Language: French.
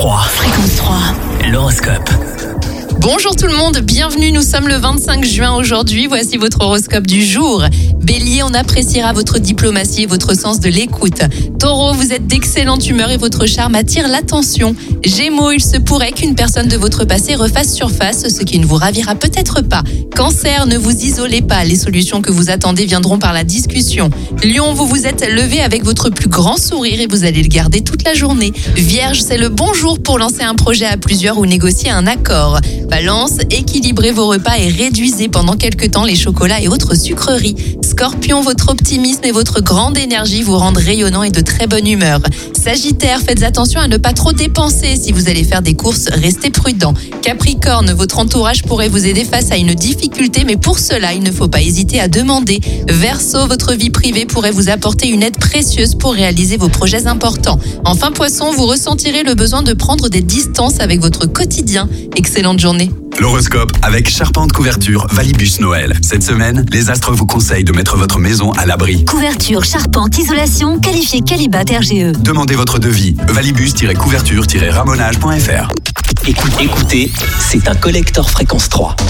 3. Fréquence 3. L'horoscope. Bonjour tout le monde, bienvenue, nous sommes le 25 juin aujourd'hui, voici votre horoscope du jour. Bélier, on appréciera votre diplomatie et votre sens de l'écoute. Taureau, vous êtes d'excellente humeur et votre charme attire l'attention. Gémeaux, il se pourrait qu'une personne de votre passé refasse surface, ce qui ne vous ravira peut-être pas. Cancer, ne vous isolez pas, les solutions que vous attendez viendront par la discussion. Lion, vous vous êtes levé avec votre plus grand sourire et vous allez le garder toute la journée. Vierge, c'est le bon jour pour lancer un projet à plusieurs ou négocier un accord. Balance, équilibrez vos repas et réduisez pendant quelques temps les chocolats et autres sucreries. Scorpion, votre optimisme et votre grande énergie vous rendent rayonnant et de très bonne humeur. Sagittaire, faites attention à ne pas trop dépenser. Si vous allez faire des courses, restez prudent. Capricorne, votre entourage pourrait vous aider face à une difficulté, mais pour cela, il ne faut pas hésiter à demander. Verseau, votre vie privée pourrait vous apporter une aide précieuse pour réaliser vos projets importants. Enfin, Poisson, vous ressentirez le besoin de prendre des distances avec votre quotidien. Excellente journée. L'horoscope avec Charpente Couverture Valibus Noël. Cette semaine, les astres vous conseillent de mettre votre maison à l'abri. Couverture, charpente, isolation, qualifié Qualibat RGE. Demandez votre devis. Valibus-couverture-ramonage.fr. Écoutez, c'est un collector Fréquence 3.